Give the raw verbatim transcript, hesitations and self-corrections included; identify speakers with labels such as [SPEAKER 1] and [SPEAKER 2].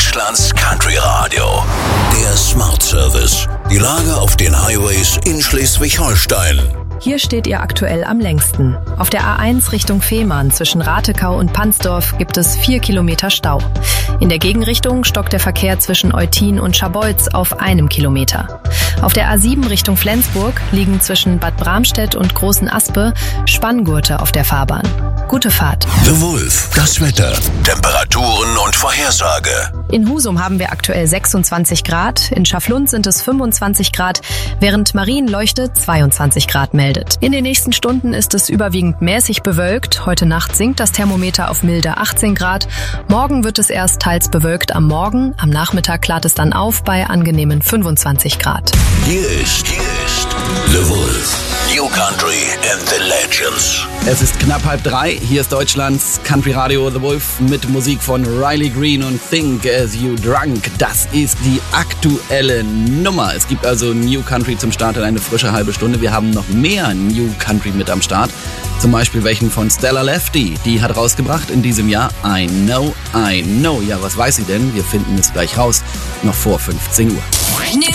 [SPEAKER 1] Deutschlands Country Radio. Der Smart Service. Die Lage auf den Highways in Schleswig-Holstein.
[SPEAKER 2] Hier steht ihr aktuell am längsten. Auf der A eins Richtung Fehmarn zwischen Ratekau und Pansdorf gibt es vier Kilometer Stau. In der Gegenrichtung stockt der Verkehr zwischen Eutin und Scharbeutz auf einem Kilometer. Auf der A sieben Richtung Flensburg liegen zwischen Bad Bramstedt und Großen Aspe Spanngurte auf der Fahrbahn. Gute Fahrt.
[SPEAKER 1] The Wolf, das Wetter, Temperaturen und Vorhersage.
[SPEAKER 2] In Husum haben wir aktuell sechsundzwanzig Grad, in Schaflund sind es fünfundzwanzig Grad, während Marienleuchte zweiundzwanzig Grad meldet. In den nächsten Stunden ist es überwiegend mäßig bewölkt. Heute Nacht sinkt das Thermometer auf milde achtzehn Grad. Morgen wird es erst teils bewölkt am Morgen. Am Nachmittag klart es dann auf bei angenehmen fünfundzwanzig Grad.
[SPEAKER 1] Hier ist, hier ist The Wolf. New Country and the Legends.
[SPEAKER 3] Es ist knapp halb drei. Hier ist Deutschlands Country Radio The Wolf mit Musik von Riley Green und Think As You Drunk. Das ist die aktuelle Nummer. Es gibt also New Country zum Start in eine frische halbe Stunde. Wir haben noch mehr New Country mit am Start. Zum Beispiel welchen von Stella Lefty. Die hat rausgebracht in diesem Jahr I Know, I Know. Ja, was weiß sie denn? Wir finden es gleich raus. Noch vor fünfzehn Uhr.
[SPEAKER 4] New